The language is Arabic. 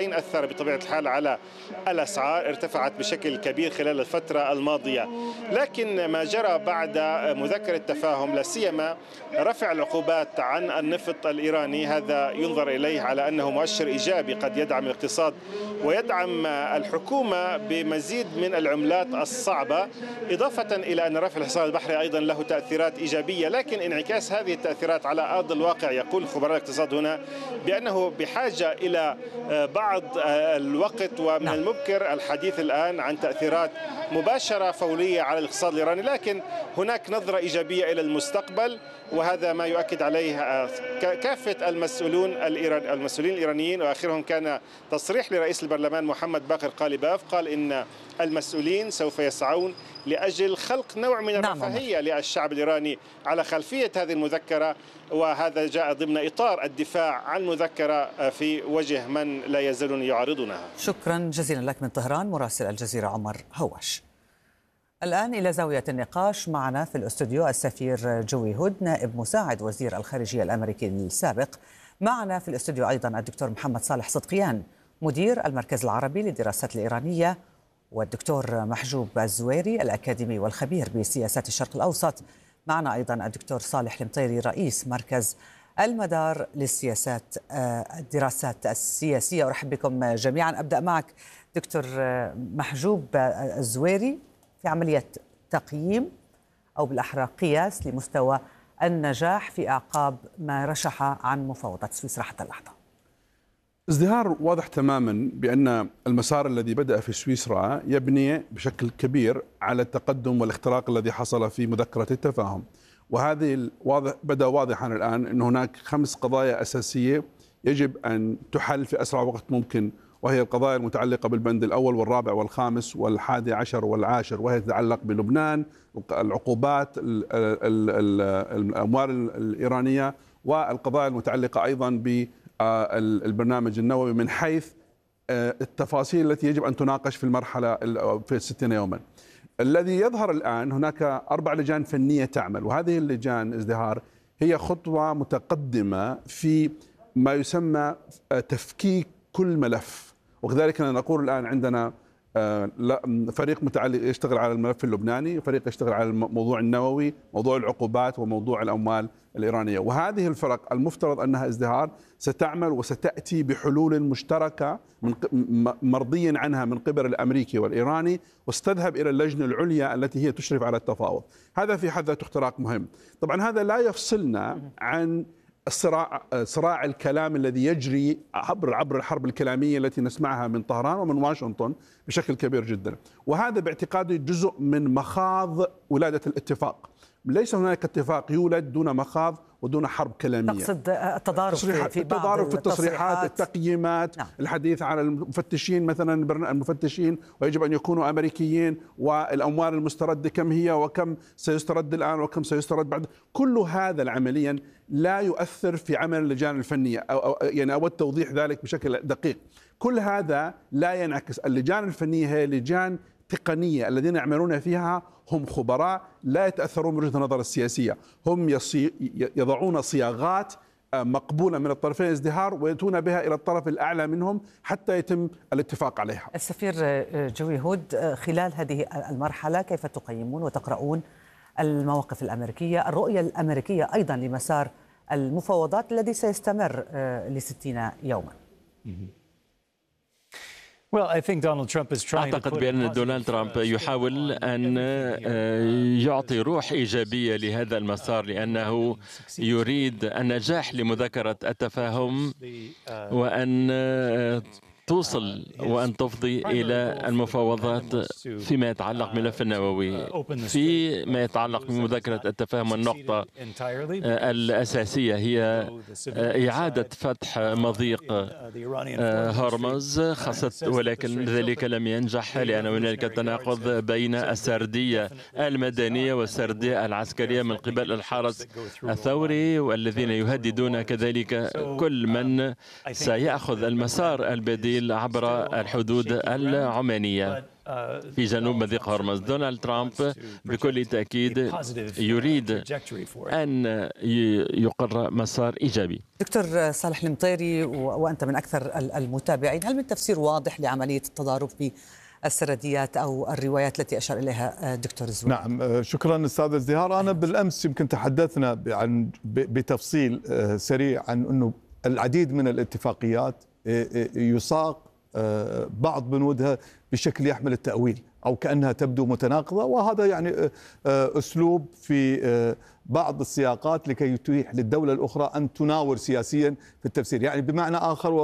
وإن أثر بطبيعة الحال على الأسعار، ارتفعت بشكل كبير خلال الفترة الماضية. لكن ما جرى بعد مذكرة تفاهم، لا سيما رفع العقوبات عن النفط الإيراني، هذا ينظر إليه على أنه مؤشر إيجابي قد يدعم الاقتصاد ويدعم الحكومة بمزيد من العملات الصعبة، إضافة إلى أن رفع الحصار البحري أيضا له تأثيرات إيجابية. لكن انعكاس هذه التأثيرات على أرض الواقع، يقول خبراء الاقتصاد هنا بأنه بحاجة إلى بعض الوقت، ومن المبكر الحديث الآن عن تأثيرات مباشرة فورية على الاقتصاد الإيراني. لكن هناك نظرة إيجابية إلى المستقبل، وهذا ما يؤكد عليه كافة المسؤولين الإيرانيين، وآخرهم كان تصريح لرئيس البرلمان محمد باقر قالباف، قال إن المسؤولين سوف يسعون لأجل خلق نوع من الرفاهية للشعب الإيراني على خلفية هذه المذكرة، وهذا جاء ضمن إطار الدفاع عن المذكرة في وجه من لا يزالون يعارضونها. شكرا جزيلا لك من طهران مراسل الجزيرة عمر هواش. الآن إلى زاوية النقاش معنا في الأستوديو السفير جوي هود، نائب مساعد وزير الخارجية الأمريكي السابق. معنا في الأستوديو أيضا الدكتور محمد صالح صدقيان، مدير المركز العربي للدراسات الإيرانية، والدكتور محجوب الزويري الأكاديمي والخبير بسياسات الشرق الأوسط. معنا أيضا الدكتور صالح المطيري رئيس مركز المدار للسياسات الدراسات السياسية. أرحب بكم جميعا. أبدأ معك دكتور محجوب الزويري، في عملية تقييم أو بالأحرى قياس لمستوى النجاح في أعقاب ما رشح عن مفاوضات سويسرا حتى اللحظة. ازدهار واضح تماما بأن المسار الذي بدأ في سويسرا يبني بشكل كبير على التقدم والاختراق الذي حصل في مذكرة التفاهم، وهذه بدأ واضحا الآن أن هناك 5 قضايا أساسية يجب أن تحل في أسرع وقت ممكن، وهي القضايا المتعلقة بالبند الأول والرابع والخامس والحادي عشر والعاشر، وهي تتعلق بلبنان، العقوبات، الأموال الإيرانية، والقضايا المتعلقة أيضا بالبرنامج النووي من حيث التفاصيل التي يجب أن تناقش في المرحلة في 60 يوما. الذي يظهر الآن هناك 4 لجان فنية تعمل، وهذه اللجان ازدهار هي خطوة متقدمة في ما يسمى تفكيك كل ملف، وكذلك نقول الآن عندنا فريق متعلق يشتغل على الملف اللبناني، فريق يشتغل على الموضوع النووي، موضوع العقوبات، وموضوع الأموال الإيرانية. وهذه الفرق المفترض أنها ازدهار ستعمل وستأتي بحلول مشتركة مرضيا عنها من قبل الأمريكي والإيراني، وستذهب إلى اللجنة العليا التي هي تشرف على التفاوض. هذا في حد ذاته اختراق مهم. طبعا هذا لا يفصلنا عن صراع الكلام الذي يجري عبر الحرب الكلامية التي نسمعها من طهران ومن واشنطن بشكل كبير جدا، وهذا باعتقادي جزء من مخاض ولادة الاتفاق. ليس هناك اتفاق يولد دون مخاض ودون حرب كلامية. تقصد التضارب في بعض التصريحات، التقييمات، الحديث عن المفتشين مثلا، المفتشين ويجب أن يكونوا أمريكيين، والأموال المستردة كم هي وكم سيسترد الآن وكم سيسترد بعد. كل هذا عمليا لا يؤثر في عمل اللجان الفنية، يعني أود توضيح ذلك بشكل دقيق. كل هذا لا ينعكس. اللجان الفنية هي لجان تقنية، الذين يعملون فيها هم خبراء لا يتأثرون بوجهة النظر السياسية، هم يضعون صياغات مقبولة من الطرفين ازدهار ويأتون بها إلى الطرف الأعلى منهم حتى يتم الاتفاق عليها. السفير جوي هود، خلال هذه المرحلة كيف تقيمون وتقرؤون المواقف الأمريكية، الرؤية الأمريكية أيضا لمسار المفاوضات الذي سيستمر ل60 يوما؟ أعتقد بأن دونالد ترامب يحاول أن يعطي روح إيجابية لهذا المسار، لأنه يريد النجاح لمذكرة التفاهم وأن توصل وأن تفضي إلى المفاوضات فيما يتعلق بالملف النووي. فيما يتعلق بمذكرة التفاهم، النقطة الأساسية هي إعادة فتح مضيق هرمز، ولكن ذلك لم ينجح لأن هناك تناقض بين السردية المدنية والسردية العسكرية من قبل الحرس الثوري، والذين يهددون كذلك كل من سيأخذ المسار البديل عبر الحدود العمانية. في جنوب مضيق هرمز. دونالد ترامب بكل تأكيد يريد أن يقر مسار إيجابي. دكتور صالح المطيري، وأنت من أكثر المتابعين، هل من تفسير واضح لعملية التضارب في السرديات أو الروايات التي أشار إليها دكتور الزويل؟ نعم، شكرا أستاذ ازدهار. أنا بالأمس يمكن تحدثنا بتفصيل سريع عن أنه العديد من الاتفاقيات يساق بعض بنودها بشكل يحمل التأويل أو كأنها تبدو متناقضة، وهذا يعني أسلوب في بعض السياقات لكي يتيح للدولة الأخرى أن تناور سياسيا في التفسير، يعني بمعنى آخر